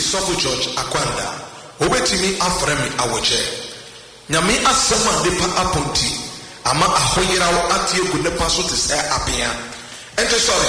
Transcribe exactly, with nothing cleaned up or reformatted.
Sofo George Akwanda. Obetimi afremi awoche. Nyame asem a nipa aponti ama ahoyerawo atie gu nipa so te sɛ abea. Ente sorry.